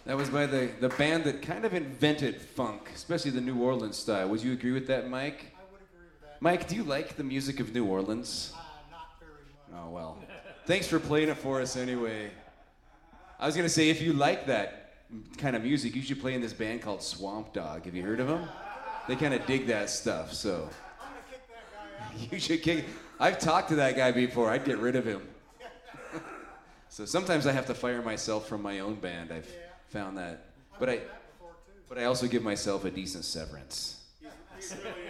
That was by the band that kind of invented funk, especially the New Orleans style. Would you agree with that, Mike? I would agree with that. Mike, do you like the music of New Orleans? Not very much. Oh, well. Thanks for playing it for us anyway. I was going to say, if you like that kind of music, you should play in this band called Swamp Dog. Have you heard of them? They kind of dig that stuff, so. I'm going to kick that guy out. You should kick. I've talked to that guy before. I'd get rid of him. So sometimes I have to fire myself from my own band. I've found that. I've done that before, too. But I also give myself a decent severance. He really